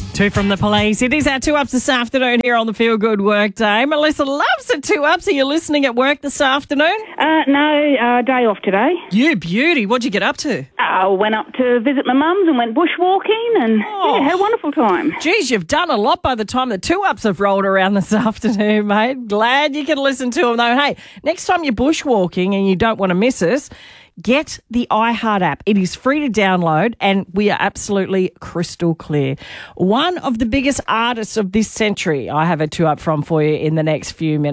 Two from the police. It is our 2-Ups this afternoon here on the Feel Good Work Day. Melissa loves the 2-Ups. Are you listening at work this afternoon? No, day off today. You beauty. What'd you get up to? Went up to visit my mum's and went bushwalking and had a wonderful time. Geez, you've done a lot by the time the 2-Ups have rolled around this afternoon, mate. Glad you can listen to them, though. Hey, next time you're bushwalking and you don't want to miss us, get the iHeart app. It is free to download and we are absolutely crystal clear. One of the biggest artists of this century, I have a 2-Up from for you in the next few minutes.